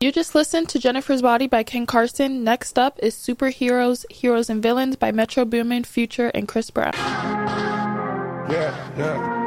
You just listened to Jennifer's Body by Ken Carson. Next up is Superheroes, Heroes and Villains by Metro Boomin, Future, and Chris Brown. Yeah.